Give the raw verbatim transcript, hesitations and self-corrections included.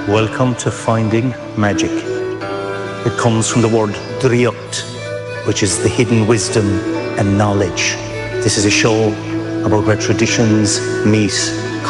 Welcome to Finding Magic. It comes from the word Driocht, which is the hidden wisdom and knowledge. This is a show about where traditions meet